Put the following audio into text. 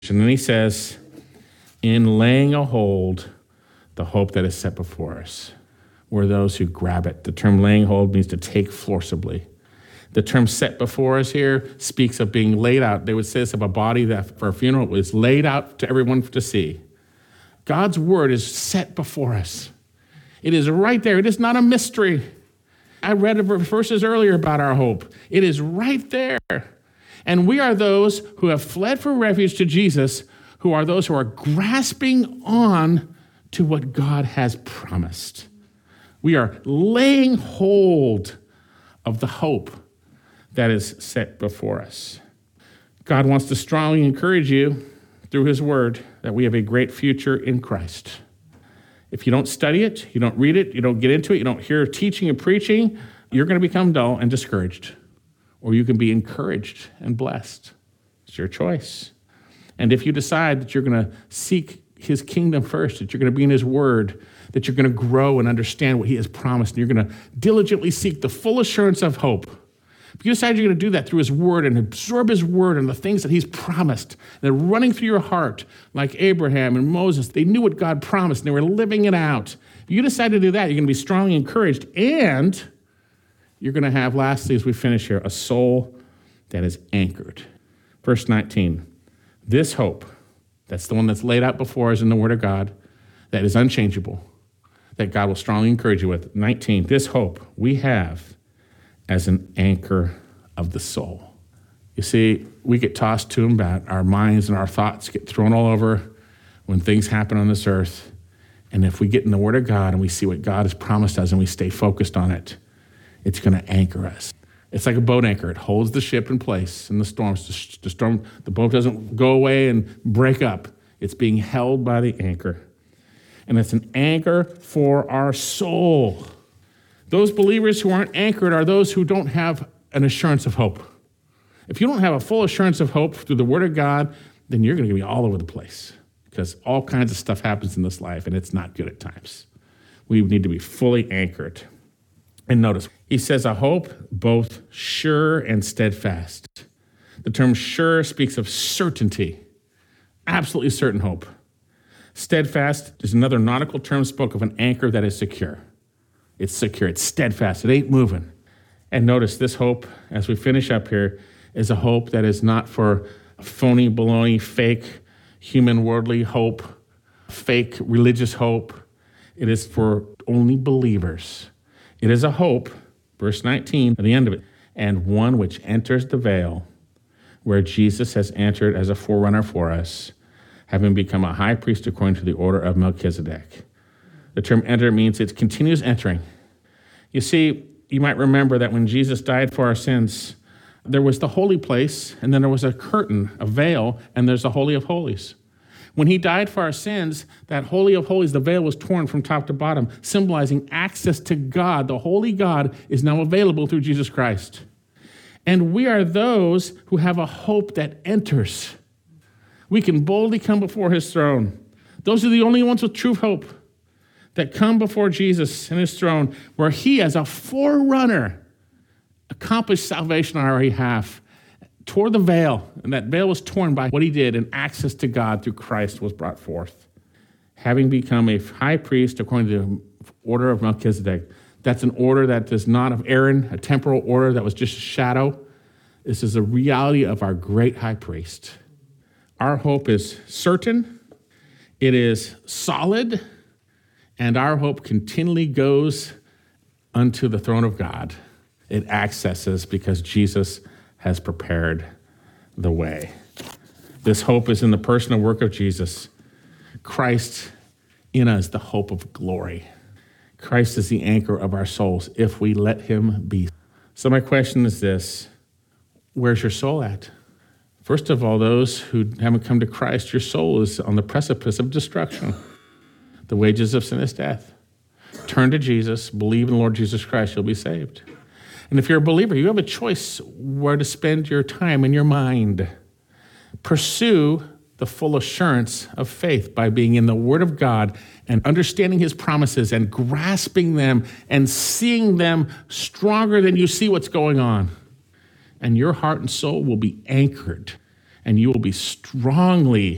And then he says, in laying a hold, the hope that is set before us. We're those who grab it. The term laying hold means to take forcibly. The term set before us here speaks of being laid out. They would say this of a body that for a funeral was laid out to everyone to see. God's word is set before us. It is right there. It is not a mystery. I read verses earlier about our hope. It is right there. And we are those who have fled for refuge to Jesus, who are those who are grasping on to what God has promised. We are laying hold of the hope that is set before us. God wants to strongly encourage you through his word that we have a great future in Christ. If you don't study it, you don't read it, you don't get into it, you don't hear teaching and preaching, you're going to become dull and discouraged. Or you can be encouraged and blessed. It's your choice. And if you decide that you're going to seek his kingdom first, that you're going to be in his word, that you're going to grow and understand what he has promised, and you're going to diligently seek the full assurance of hope. If you decide you're going to do that through his word and absorb his word and the things that he's promised, they're running through your heart like Abraham and Moses. They knew what God promised and they were living it out. If you decide to do that, you're going to be strongly encouraged, and you're going to have, lastly, as we finish here, a soul that is anchored. Verse 19, this hope, that's the one that's laid out before us in the word of God, that is unchangeable, that God will strongly encourage you with. 19, this hope we have as an anchor of the soul. You see, we get tossed to and back. Our minds and our thoughts get thrown all over when things happen on this earth. And if we get in the word of God and we see what God has promised us and we stay focused on it, it's going to anchor us. It's like a boat anchor. It holds the ship in place in the storms. The boat doesn't go away and break up. It's being held by the anchor. And it's an anchor for our soul. Those believers who aren't anchored are those who don't have an assurance of hope. If you don't have a full assurance of hope through the word of God, then you're going to be all over the place because all kinds of stuff happens in this life and it's not good at times. We need to be fully anchored. And notice, he says a hope both sure and steadfast. The term sure speaks of certainty, absolutely certain hope. Steadfast is another nautical term spoke of an anchor that is secure. It's secure, it's steadfast, it ain't moving. And notice this hope, as we finish up here, is a hope that is not for phony, baloney, fake, human, worldly hope, fake religious hope. It is for only believers. It is a hope, verse 19, at the end of it, and one which enters the veil, where Jesus has entered as a forerunner for us, having become a high priest according to the order of Melchizedek. The term enter means it continues entering. You see, you might remember that when Jesus died for our sins, there was the holy place, and then there was a curtain, a veil, and there's the Holy of Holies. When he died for our sins, that Holy of Holies, the veil was torn from top to bottom, symbolizing access to God. The Holy God is now available through Jesus Christ. And we are those who have a hope that enters. We can boldly come before his throne. Those are the only ones with true hope that come before Jesus and his throne, where he, as a forerunner, accomplished salvation on our behalf, tore the veil, and that veil was torn by what he did, and access to God through Christ was brought forth. Having become a high priest according to the order of Melchizedek, that's an order that is not of Aaron, a temporal order that was just a shadow. This is a reality of our great high priest. Our hope is certain, it is solid, and our hope continually goes unto the throne of God. It accesses because Jesus has prepared the way. This hope is in the person and work of Jesus. Christ in us, the hope of glory. Christ is the anchor of our souls if we let him be. So my question is this: where's your soul at? First of all, those who haven't come to Christ, your soul is on the precipice of destruction. The wages of sin is death. Turn to Jesus, believe in the Lord Jesus Christ, you'll be saved. And if you're a believer, you have a choice where to spend your time and your mind. Pursue the full assurance of faith by being in the Word of God and understanding his promises and grasping them and seeing them stronger than you see what's going on. And your heart and soul will be anchored, and you will be strongly